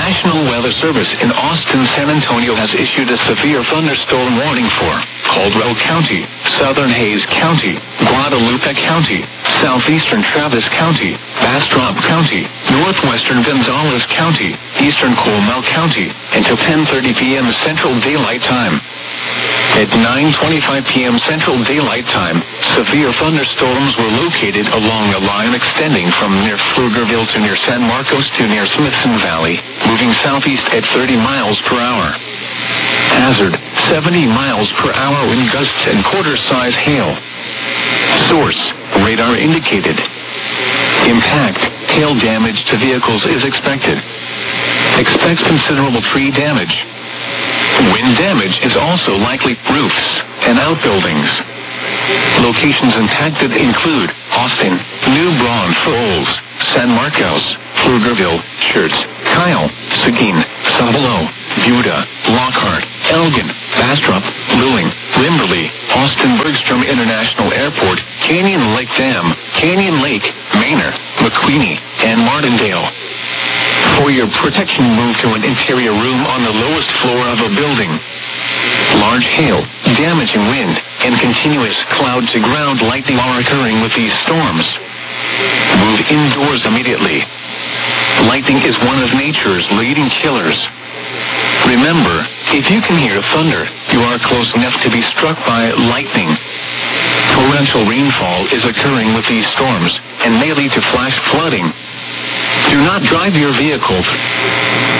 National Weather Service in Austin, San Antonio has issued a severe thunderstorm warning for Caldwell County, Southern Hayes County, Guadalupe County, Southeastern Travis County, Bastrop County, Northwestern Gonzales County, Eastern Comal County, until 10:30 p.m. Central Daylight Time. At 9:25 p.m. Central Daylight Time, severe thunderstorms were located along a line extending from near Pflugerville to near San Marcos to near Smithson Valley, moving southeast at 30 miles per hour. Hazard, 70 miles per hour wind gusts and quarter-size hail. Source, radar indicated. Impact, hail damage to vehicles is expected. Expects considerable tree damage. Wind damage is also likely roofs and outbuildings. Locations impacted include Austin, New Braunfels, San Marcos, Pflugerville, Schertz, Kyle, Seguin, Sabelo, Buda, Lockhart, Elgin, Bastrop, Luling, Limberley, Austin Bergstrom International Airport, Canyon Lake Dam, Canyon Lake, Manor, McQueeney, and Martindale. For your protection, move to an interior room on the lowest floor of a building. Large hail, damaging wind, and continuous cloud-to-ground lightning are occurring with these storms. Move indoors immediately. Lightning is one of nature's leading killers. Remember, if you can hear thunder, you are close enough to be struck by lightning. Torrential rainfall is occurring with these storms and may lead to flash flooding. Do not drive your vehicle